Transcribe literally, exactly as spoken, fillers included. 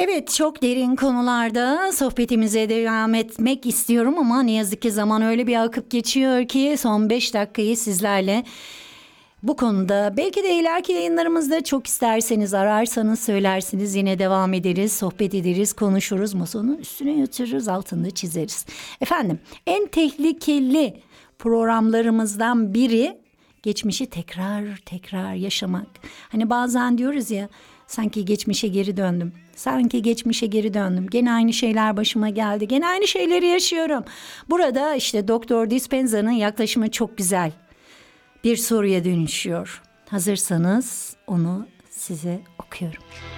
Evet, çok derin konularda sohbetimize devam etmek istiyorum ama ne yazık ki zaman öyle bir akıp geçiyor ki son beş dakikayı sizlerle bu konuda, belki de ileriki yayınlarımızda çok isterseniz ararsanız söylersiniz, yine devam ederiz, sohbet ederiz, konuşuruz, masanın üstüne yatırırız, altında çizeriz. Efendim, en tehlikeli programlarımızdan biri geçmişi tekrar tekrar yaşamak. Hani bazen diyoruz ya, sanki geçmişe geri döndüm. Sanki geçmişe geri döndüm. Gene aynı şeyler başıma geldi. Gene aynı şeyleri yaşıyorum. Burada işte Doktor Dispenza'nın yaklaşımı çok güzel. Bir soruya dönüşüyor. Hazırsanız onu size okuyorum.